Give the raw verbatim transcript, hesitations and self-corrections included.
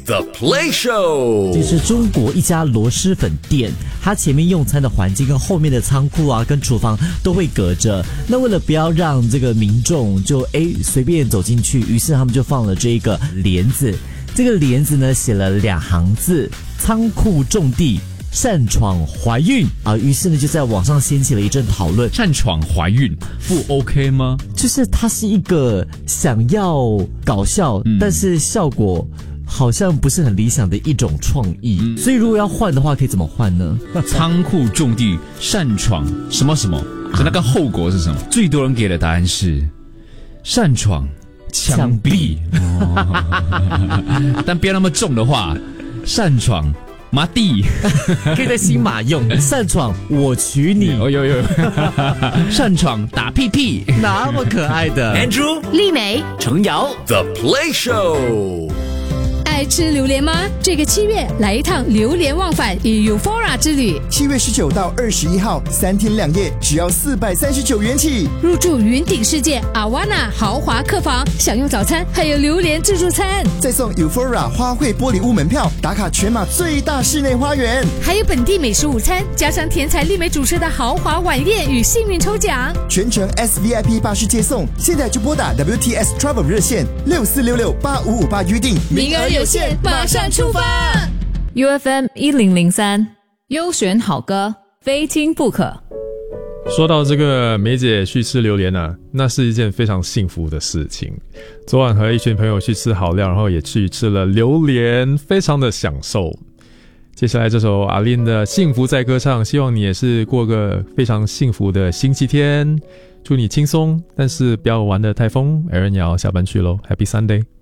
The Play Show， 这是中国一家螺蛳粉店，它前面用餐的环境跟后面的仓库啊，跟厨房都会隔着。那为了不要让这个民众就诶随便走进去，于是他们就放了这个帘子。这个帘子呢写了两行字：仓库种地。擅闯怀孕啊，于是呢就在网上掀起了一阵讨论。 擅闯怀孕不 OK 吗？ 就是它是一个想要搞笑，嗯、但是效果好像不是很理想的一种创意。嗯、所以如果要换的话，可以怎么换呢？ 仓库种地擅闯什么什么，就那个后果是什么？啊、最多人给的答案是擅闯枪毙，哦、但不要那么重的话，擅闯。马蒂可以在新马用，擅闯我娶你， 哦有有，擅闯打屁屁， 那么可爱的 Andrew、 丽美、 程瑶 The Play Show。 爱吃榴莲吗？这个七月来一趟榴莲忘返与 Euphora 之旅。 七月十九到二十一号，三天两夜，只要四百三十九元起。 入住云顶世界阿瓦纳豪华客房，享用早餐，还有榴莲自助餐， 再送 Euphora 花卉玻璃屋门票，打卡全马最大室内花园， 还有本地美食午餐，加上天才丽美主持的豪华晚宴与幸运抽奖， 全程 S V I P 巴士接送。现在就拨打 W T S Travel 热线六四六六八五五八预定， 名额有限，马上出发。 U F M 一零零三，优选好歌，非听不可。 说到这个梅姐去吃榴莲啊，那是一件非常幸福的事情。昨晚和一群朋友去吃好料，然后也去吃了榴莲，非常的享受。接下来这首阿琳的《幸福在歌唱》，希望你也是过个非常幸福的星期天，祝你轻松，但是不要玩得太疯。Aaron 也要下班去咯 ，Happy Sunday。